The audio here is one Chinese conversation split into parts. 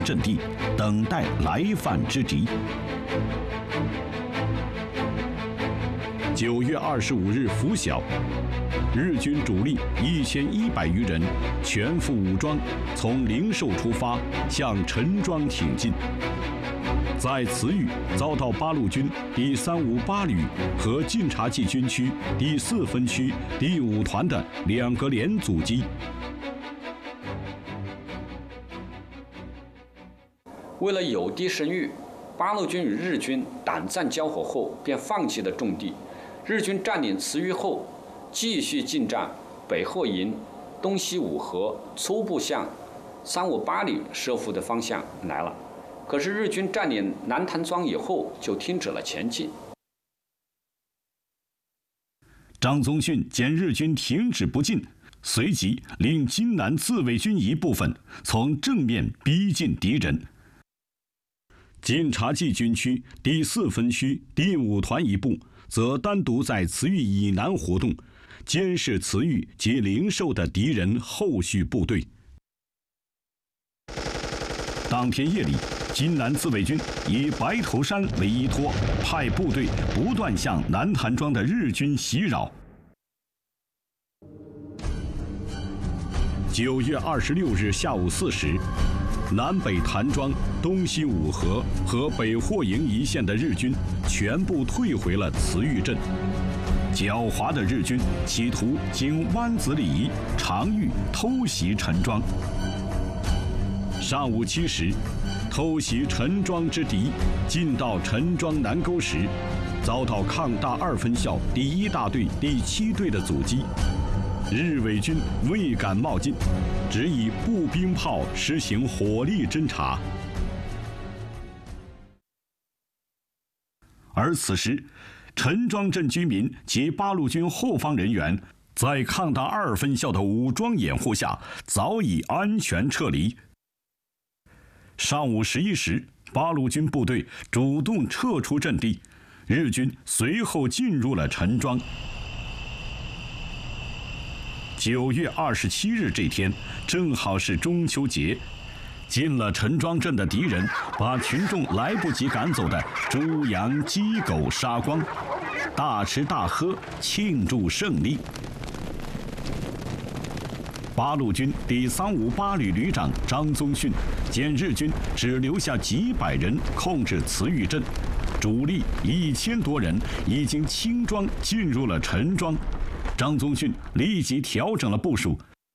阵地，等待来犯之敌。9月25日拂晓，日军主力1100余人，全副武装，从灵寿出发，向陈庄挺进。在慈玉遭到八路军第358旅和晋察冀军区第4分区第5团的2个连阻击。 为了有的生育，八路军与日军短暂交火后便放弃了重地。日军占领慈玉后，继续进占北后营、东西五河，初步向358旅设伏的方向来了。可是日军占领南潭庄以后，就停止了前进。 张宗逊见日军停止不进，随即令津南自卫军一部分从正面逼近敌人。晋察冀军区第4分区第5团一部则单独在慈玉以南活动，监视慈玉及灵寿的敌人后续部队。当天夜里，津南自卫军以白头山为依托，派部队不断向南潭庄的日军袭扰。9月26日下午4时，南北潭庄、东西五河和北霍营一线的日军全部退回了慈玉镇。狡猾的日军企图经湾子里、长峪偷袭陈庄。上午7时，偷袭陈庄之敌进到陈庄南沟时，遭到抗大2分校第1大队第7队的阻击。日伪军未敢冒进，只以步兵炮实行火力侦察。而此时，陈庄镇居民及八路军后方人员在抗大2分校的武装掩护下，早已安全撤离。上午11时，八路军部队主动撤出阵地，日军随后进入了陈庄。9月27日这天，正好是中秋节。进了陈庄镇的敌人，把群众来不及赶走的猪羊鸡狗杀光，大吃大喝庆祝胜利。八路军第358旅旅长张宗逊见日军只留下几百人控制慈玉镇，主力1000多人已经轻装进入了陈庄。张宗逊立即调整了部署。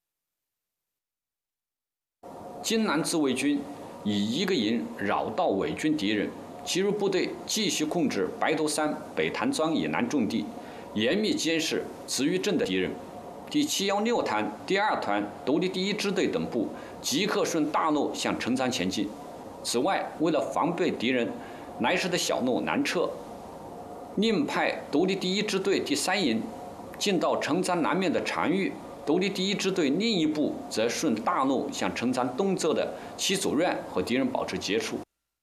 津南自卫军以1个营扰到伪军敌人，其余部队继续控制白头山、北潭庄以南重地，严密监视慈玉镇的敌人。第716团第2团独立第1支队等部即刻顺大路向陈庄前进。此外，为了防备敌人来时的小路南撤，另派独立第1支队第3营进到陈庄南面的长峪，独立第1支队另一部则顺大路向陈庄东侧的齐祖院和敌人保持接触。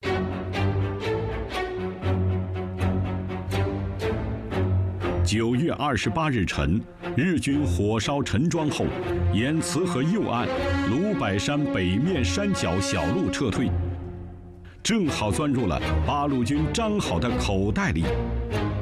9月28日晨，日军火烧陈庄后，沿慈河右岸鲁柏山北面山脚小路撤退，正好钻入了八路军张好的口袋里。